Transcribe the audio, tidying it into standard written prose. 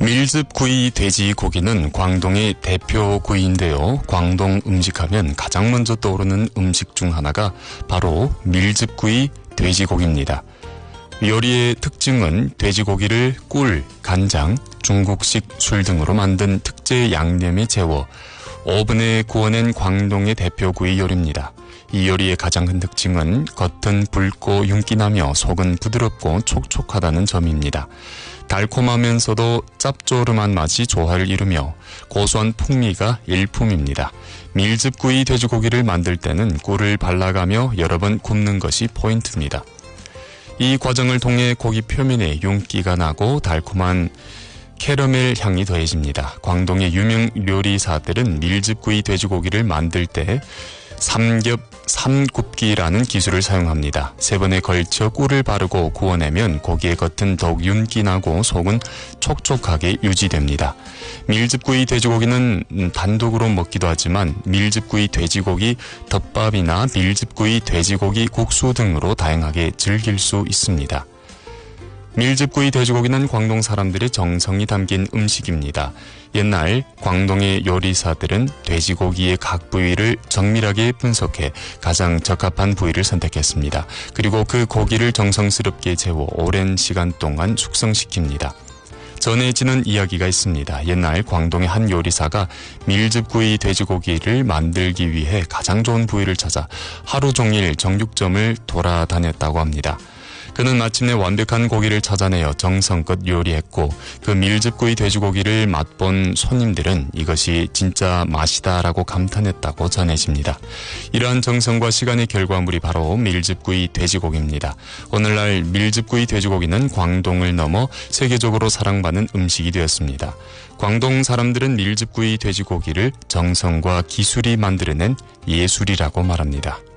밀즙구이 돼지고기는 광동의 대표 구이인데요. 광동 음식하면 가장 먼저 떠오르는 음식 중 하나가 바로 밀즙구이 돼지고기입니다. 요리의 특징은 돼지고기를 꿀, 간장, 중국식 술 등으로 만든 특제 양념에 재워 오븐에 구워낸 광동의 대표 구이 요리입니다. 이 요리의 가장 큰 특징은 겉은 붉고 윤기나며 속은 부드럽고 촉촉하다는 점입니다. 달콤하면서도 짭조름한 맛이 조화를 이루며 고소한 풍미가 일품입니다. 밀즙구이 돼지고기를 만들 때는 꿀을 발라가며 여러 번 굽는 것이 포인트입니다. 이 과정을 통해 고기 표면에 윤기가 나고 달콤한 캐러멜 향이 더해집니다. 광동의 유명 요리사들은 밀즙구이 돼지고기를 만들 때 삼굽기라는 기술을 사용합니다. 3번에 걸쳐 꿀을 바르고 구워내면 고기의 겉은 더욱 윤기나고 속은 촉촉하게 유지됩니다. 밀즙구이 돼지고기는 단독으로 먹기도 하지만 밀즙구이 돼지고기 덮밥이나 밀즙구이 돼지고기 국수 등으로 다양하게 즐길 수 있습니다. 밀즙구이 돼지고기는 광동 사람들의 정성이 담긴 음식입니다. 옛날 광동의 요리사들은 돼지고기의 각 부위를 정밀하게 분석해 가장 적합한 부위를 선택했습니다. 그리고 그 고기를 정성스럽게 재워 오랜 시간 동안 숙성시킵니다. 전해지는 이야기가 있습니다. 옛날 광동의 한 요리사가 밀즙구이 돼지고기를 만들기 위해 가장 좋은 부위를 찾아 하루 종일 정육점을 돌아다녔다고 합니다. 그는 마침내 완벽한 고기를 찾아내어 정성껏 요리했고 그 밀즙구이 돼지고기를 맛본 손님들은 이것이 진짜 맛이다라고 감탄했다고 전해집니다. 이러한 정성과 시간의 결과물이 바로 밀즙구이 돼지고기입니다. 오늘날 밀즙구이 돼지고기는 광동을 넘어 세계적으로 사랑받는 음식이 되었습니다. 광동 사람들은 밀즙구이 돼지고기를 정성과 기술이 만들어낸 예술이라고 말합니다.